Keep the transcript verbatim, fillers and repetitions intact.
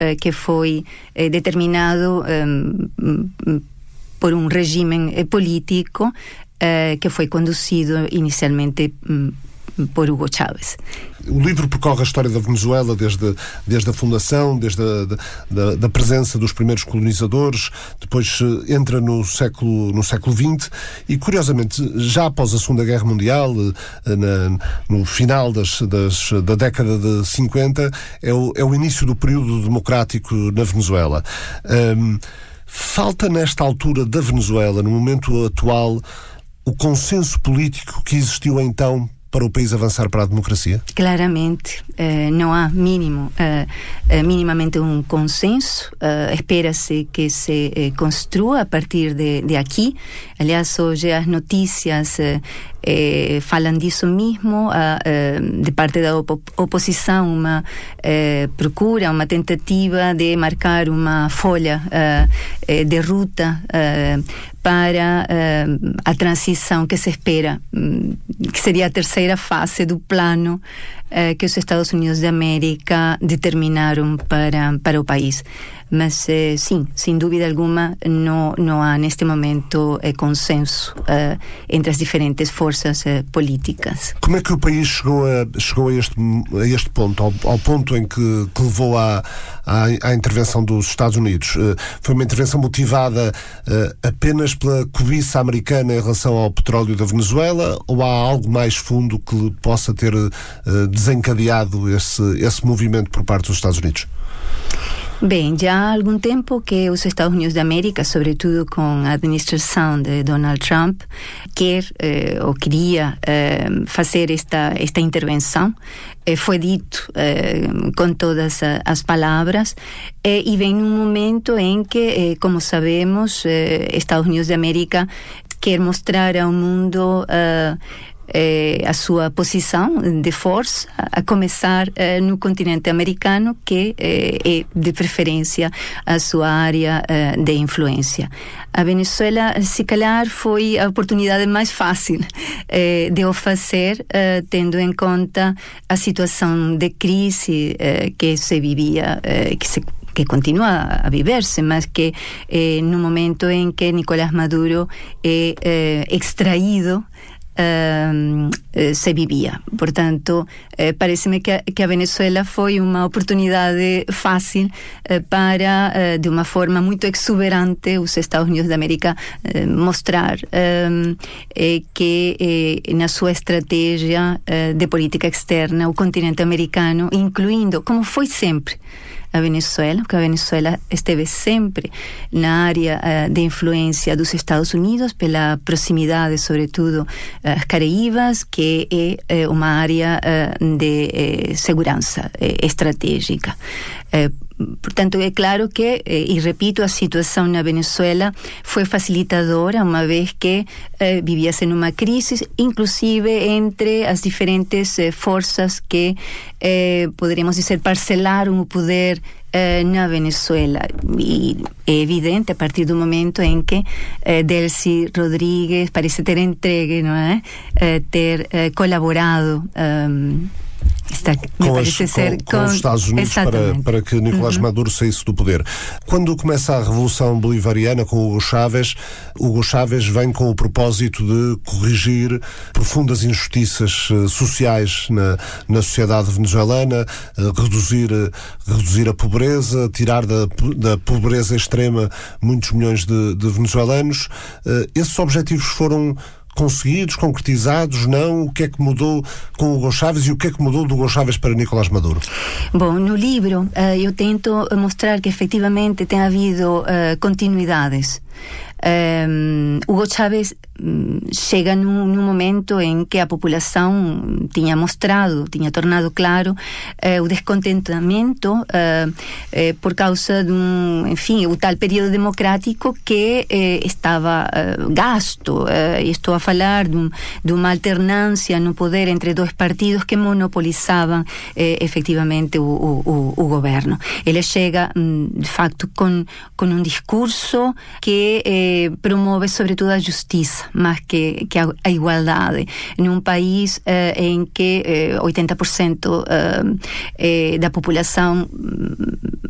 uh, que foi uh, determinado um, por um regime uh, político uh, que foi conduzido inicialmente um, por Hugo Chávez. O livro percorre a história da Venezuela desde, desde a fundação, desde a da, da presença dos primeiros colonizadores, depois entra no século, no século vinte e, curiosamente, já após a Segunda Guerra Mundial, na, no final das, das, da década de cinquenta, é o, é o início do período democrático na Venezuela. Um, falta nesta altura da Venezuela, no momento atual, o consenso político que existiu então para o país avançar para a democracia? Claramente, eh, não há mínimo, eh, eh, minimamente um consenso. Eh, espera-se que se eh, construa a partir de, de aqui. Aliás, hoje as notícias eh, eh, falam disso mesmo. A, eh, de parte da op- oposição, uma eh, procura, uma tentativa de marcar uma folha eh, eh, de ruta eh, para uh, a transição que se espera, um, que seria a terceira fase do plano uh, que os Estados Unidos da América determinaram para, para o país. Mas, uh, sim, sem dúvida alguma, não, não há neste momento uh, consenso uh, entre as diferentes forças uh, políticas. Como é que o país chegou a, chegou a, este, a este ponto, ao, ao ponto em que, que levou à, à, à intervenção dos Estados Unidos? Uh, foi uma intervenção motivada uh, apenas pela cobiça americana em relação ao petróleo da Venezuela, ou há algo mais fundo que possa ter uh, desencadeado esse, esse movimento por parte dos Estados Unidos? Bem, já há algum tempo que os Estados Unidos da América, sobretudo com a administração de Donald Trump, quer eh, ou queria eh, fazer esta, esta intervenção. Eh, foi dito eh, com todas as palavras eh, e vem num momento em que, eh, como sabemos, eh, Estados Unidos da América quer mostrar ao mundo uh, Eh, a sua posição de força, a começar eh, no continente americano, que eh, é de preferência a sua área eh, de influência. A Venezuela, se calhar, foi a oportunidade mais fácil eh, de o fazer, eh, tendo em conta a situação de crise eh, que se vivia, eh, que se que continua a viverse, mas que eh, no momento em que Nicolás Maduro é eh, extraído Uh, uh, se vivia. Portanto, uh, parece-me que a, que a Venezuela foi uma oportunidade fácil uh, para, uh, de uma forma muito exuberante, os Estados Unidos da América uh, mostrar uh, eh, que eh, na sua estratégia uh, de política externa, o continente americano, incluindo, como foi sempre, a Venezuela, porque a Venezuela esteve sempre na área uh, de influência dos Estados Unidos pela proximidade, sobretudo, às Caraíbas, que é uh, uma área uh, de uh, segurança uh, estratégica. Uh, Portanto, é claro que, e repito, a situação na Venezuela foi facilitadora, uma vez que eh, vivia-se numa crise, inclusive entre as diferentes eh, forças que, eh, poderíamos dizer, parcelaram o poder eh, na Venezuela. E é evidente, a partir do momento em que eh, Delcy Rodríguez parece ter entregue, não é? Eh, ter eh, colaborado um, Está, com, as, com, ser, com, com os Estados Unidos para, para que Nicolás uhum. Maduro saísse do poder. Quando começa a Revolução Bolivariana com Hugo Chávez, Hugo Chávez vem com o propósito de corrigir profundas injustiças uh, sociais na, na sociedade venezuelana, uh, reduzir, uh, reduzir a pobreza, tirar da, da pobreza extrema muitos milhões de, de venezuelanos. Uh, esses objetivos foram conseguidos, concretizados, não? O que é que mudou com o Hugo Chávez e o que é que mudou do Hugo Chávez para Nicolás Maduro? Bom, no livro uh, eu tento mostrar que efetivamente tem havido uh, continuidades. Um, Hugo Chávez um, chega num, num momento em que a população tinha mostrado, tinha tornado claro uh, o descontentamento uh, uh, por causa de um, enfim, o tal período democrático que uh, estava uh, gasto. Uh, estou a falar de, um, de uma alternância no poder entre dois partidos que monopolizavam uh, efetivamente o, o, o, o governo. Ele chega, um, de facto, com, com um discurso que eh, promove sobretudo a justiça, mais que, que a, a igualdade. Num país eh, em que eh, oitenta por cento eh, eh, da população